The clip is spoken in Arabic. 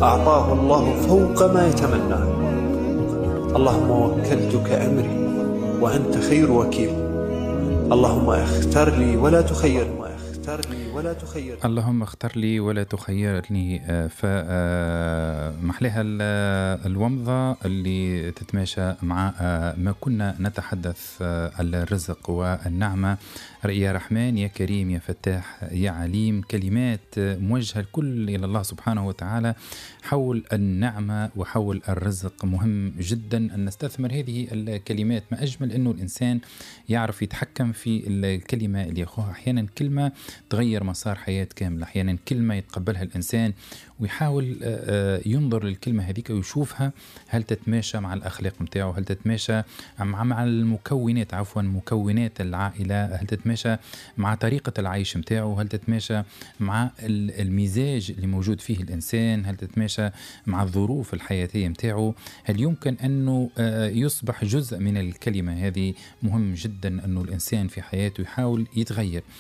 أعطاه الله فوق ما يتمناه. اللهم وكلتك أمري وأنت خير وكيل. اللهم اختر لي ولا تخيرني. اللهم اختر لي ولا تخيرني. فمحلها الومضة اللي تتماشى مع ما كنا نتحدث، الرزق والنعمة. يا رحمن يا كريم يا فتاح يا عليم، كلمات موجهة الكل إلى الله سبحانه وتعالى حول النعمة وحول الرزق. مهم جدا أن نستثمر هذه الكلمات. ما أجمل أنه الإنسان يعرف يتحكم في الكلمة اللي يأخذها. أحيانا كلمة تغير مسار حياة كاملة، أحيانا كلمة يتقبلها الإنسان ويحاول ينظر للكلمة هذيك ويشوفها هل تتماشى مع الأخلاق متاعه، هل تتماشى مع المكونات، مكونات العائلة، هل تتماشى مع طريقة العيش متاعه، هل تتماشى مع المزاج اللي موجود فيه الإنسان، هل تتماشى مع الظروف الحياتية متاعه، هل يمكن أنه يصبح جزء من الكلمة هذه. مهم جدا أنه الإنسان في حياته يحاول يتغير.